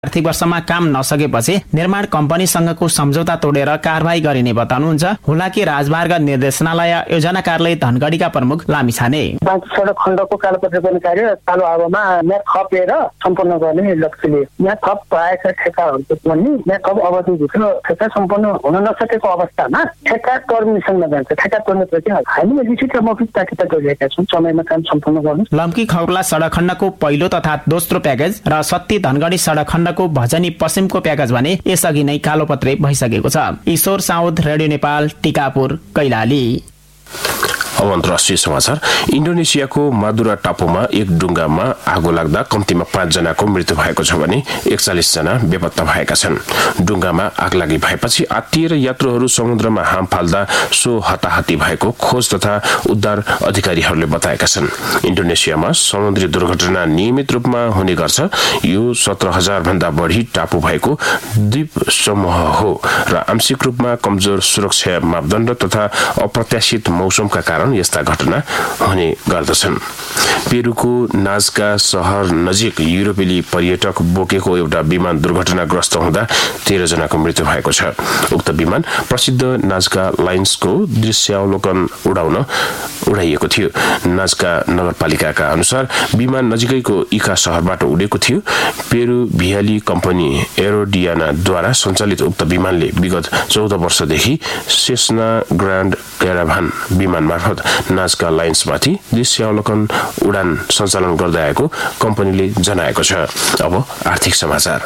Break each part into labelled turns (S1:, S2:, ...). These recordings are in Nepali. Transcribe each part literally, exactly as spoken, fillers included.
S1: आर्थिक वर्षमा काम नसकेपछि निर्माण कम्पनीसँगको सम्झौता तोडेर कारबाही गरिने बताउनुहुन्छ हुलाकी राजमार्ग निर्देशनालय योजना कार्यालय धनगढीका प्रमुख लामिछाने।
S2: सडक खण्डको कालोपत्रीकरण कार्य चालु अवधिमा यहाँ थपेर सम्पन्न गर्ने लक्ष्यले यहाँ थप आएका ठेकाहरूको पनि यहाँ थप अवधिभित्र ठेका सम्पन्न हुन नसकेको अवस्थामा ठेका कर्मीसँग जान्छ। ठेका कर्मीप्रति हामीले लिखित र मौखिक ताकिद गरिरहेका छौँ समयमा काम सम्पन्न गर्नु।
S1: लम्की खौरला सडक खण्डको पहिलो तथा दोस्रो प्याकेज र सत्ती धनगढी सडक खण्डको भजनी पश्चिमको प्याकेज भने यसअघि नै कालोपत्रे भइसकेको छ। ईश्वर साउद, रेडियो नेपाल, टिकापुर, कैलाली।
S3: अब अन्तर्राष्ट्रिय समाचार। इन्डोनेसियाको मादुरा टापुमा एक डुङ्गामा आगो लाग्दा कम्तीमा पाँच जनाको मृत्यु भएको छ भने एकचालिस जना बेपत्ता भएका छन्। डुङ्गामा आगलागी भएपछि आत्तिएर यात्रुहरू समुद्रमा हाम फाल्दा सो हताहती भएको खोज तथा उद्धार अधिकारीहरूले बताएका छन्। इन्डोनेसियामा समुद्री दुर्घटना नियमित रूपमा हुने गर्छ। यो सत्र हजार भन्दा बढी टापु भएको द्वीप समूह हो र आंशिक रूपमा कमजोर सुरक्षा मापदण्ड तथा अप्रत्याशित मौसमका कारण यस्ता घटना हुने गर्दछन्। पेरुको नाजका शहर नजिक युरोपेली पर्यटक बोकेको एउटा विमान दुर्घटनाग्रस्त हुँदा तेह्र जनाको मृत्यु भएको छ। उक्त विमान प्रसिद्ध नाजका लाइन्सको दृश्यावलोकन उडाउन उडाइएको थियो। नाजका नगरपालिकाका अनुसार विमान नजिकैको इका शहरबाट उडेको थियो। पेरु भियाली कम्पनी एरोडियानाद्वारा सञ्चालित उक्त विमानले विगत चौध वर्षदेखि सेस्ना ग्रान्ड क्याराभान विमान मार्फत नाजका लाइन्समाथि दृश्यावलोकन उडान सञ्चालन गर्दै आएको कम्पनीले जनाएको छ। अब आर्थिक समाचार।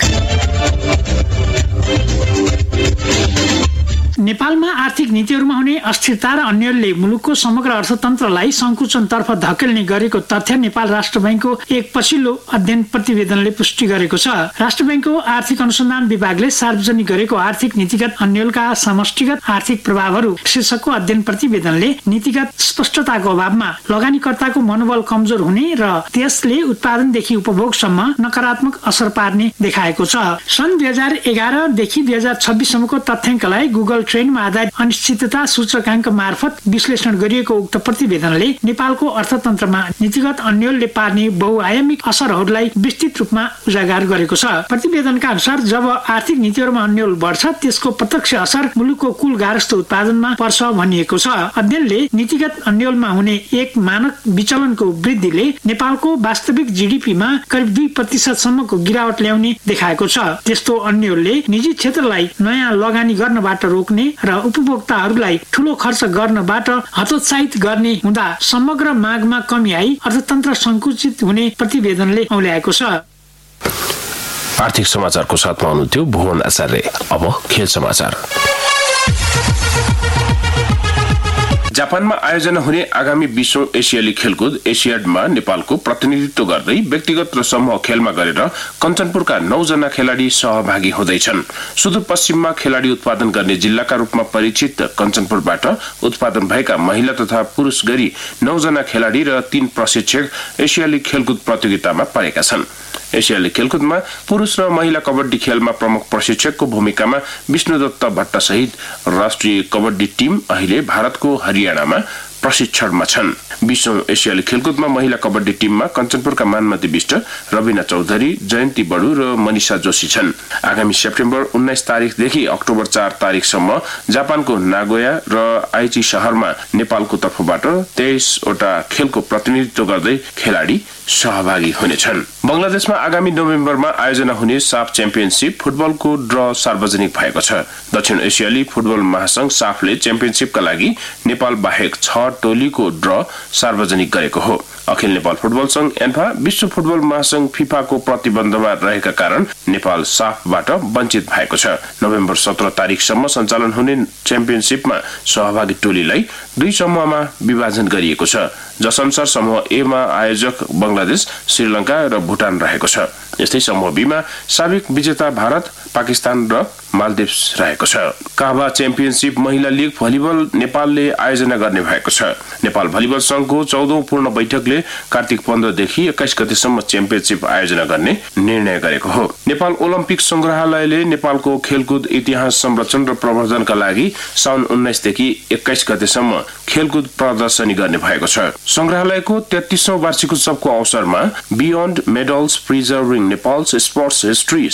S4: नेपालमा आर्थिक नीतिहरूमा हुने अस्थिरता र अन्यले मुलुकको समग्र अर्थतन्त्रलाई संकुचनतर्फ धकेल्ने गरेको तथ्य नेपाल राष्ट्र बैंकको एक पछिल्लो अध्ययन प्रतिवेदनले पुष्टि गरेको छ। राष्ट्र बैंकको आर्थिक अनुसन्धान विभागले सार्वजनिक गरेको आर्थिक नीतिगत अन्यलका समष्टिगत आर्थिक प्रभावहरू शीर्षकको अध्ययन प्रतिवेदनले नीतिगत स्पष्टताको अभावमा लगानीकर्ताको मनोबल कमजोर हुने र त्यसले उत्पादनदेखि उपभोगसम्म नकारात्मक असर पार्ने देखाएको छ। सन् दुई हजार एघारदेखि दुई हजार छब्बिससम्मको तथ्याङ्कलाई गुगल ट्रेन्डमा आधारित अनिश्चितता सूचकाङ्क मार्फत विश्लेषण गरिएको उक्त प्रतिवेदनले नेपालको अर्थतन्त्रमा नीतिगत अन्यलले पार्ने बहुआयामिक असरहरूलाई विस्तृत रूपमा उजागर गरेको छ। प्रतिवेदनका अनुसार जब आर्थिक नीतिहरूमा अन्यल बढ्छ त्यसको प्रत्यक्ष असर मुलुकको कुल गारस्थ उत्पादनमा पर्छ भनिएको छ। अध्ययनले नीतिगत अन्यलमा हुने एक मानक विचलनको वृद्धिले नेपालको वास्तविक जीडीपीमा करिब दुई प्रतिशतसम्मको गिरावट ल्याउने देखाएको छ। त्यस्तो अन्यलले निजी क्षेत्रलाई नयाँ लगानी गर्नबाट रोक्ने र उपभोक्ताहरूलाई ठूलो खर्च गर्नबाट हतोत्साहित गर्ने हुँदा समग्र मागमा कमी आई अर्थतन्त्र संकुचित हुने प्रतिवेदनले औल्याएको छ।
S3: आर्थिक समाचारको साथमा हुनुहुन्थ्यो भुवन आचार्य। अब खेल समाचार। जापानमा आयोजना हुने आगामी विश्व एसियाली खेलकुद एसियाडमा नेपालको प्रतिनिधित्व गर्दै व्यक्तिगत र समूह खेलमा गरेर कञ्चनपुरका नौ जना खेलाडी सहभागी हुँदैछन्। सुदूरपश्चिममा खेलाडी उत्पादन गर्ने जिल्लाका रूपमा परिचित कञ्चनपुरबाट उत्पादन भएका महिला तथा पुरुष गरी नौ जना खेलाडी र तीन प्रशिक्षक एसियाली खेलकुद प्रतियोगितामा परेका छन्। एसियाली खेलकुदमा पुरुष र महिला कबड्डी खेलमा प्रमुख प्रशिक्षकको भूमिकामा विष्णुदत्त भट्ट सहित राष्ट्रिय कबड्डी टिम अहिले भारतको हरियाणामा प्रशिक्षणमा छन्। विश्व एसियाली खेलकुदमा महिला कबड्डी टिममा कञ्चनपुरका मानमती विष्ट, रविना चौधरी, जयन्ती बडु र मनिषा जोशी छन्। आगामी सेप्टेम्बर उन्नाइस तारिकदेखि अक्टोबर चार तारिकसम्म जापानको नागोया र आइची शहरमा नेपालको तर्फबाट तेइसवटा खेलको प्रतिनिधित्व गर्दै खेलाडी सहभागी हुनेछन्। बंगलादेशमा आगामी नोभेम्बरमा आयोजना हुने साफ च्याम्पियनशिप फुटबलको ड्र सार्वजनिक भएको छ। दक्षिण एसियाली फुटबल महासंघ साफले च्याम्पियनशिपका लागि नेपाल बाहेक छ टोलीको ड्र सार्वजनिक गरेको हो। अखिल नेपाल फुटबल संघ एन्फा, विश्व फुटबल महासंघ फिफाको प्रतिबन्धमा रहेका कारण नेपाल साफबाट वञ्चित भएको छ। नोभेम्बर सत्र तारिकसम्म सञ्चालन हुने च्याम्पियनशिपमा सहभागी टोलीलाई दुई समूहमा विभाजन गरिएको छ, जसअनुसार समूह ए मा आयोजक बंगलादेश, श्रीलंका र भुटान रहेको छ। यस्तै समूह बी मा साबिक विजेता भारत, पाकिस्तान र मालदिप्स रहेको छ। काभा च्याम्पियनशिप महिला लीग भलिबल नेपालले आयोजना गर्ने भएको छ। नेपाल भलिबल संघको चौधौं पूर्ण बैठकले कार्तिक पन्ध्रदेखि एक्काइस गतेसम्म च्याम्पियनशिप आयोजना गर्ने निर्णय गरेको हो। नेपाल ओलम्पिक संग्रहालयले नेपालको खेलकुद इतिहास संरक्षण र प्रवर्धनका लागि साउन उन्नाइसदेखि एक्काइस गतेसम्म खेलकुद प्रदर्शनी गर्ने भएको छ। संग्रहालयको तेत्तीसौं वार्षिकोत्सवको अवसरमा beyond medals preserving Nepal's sports history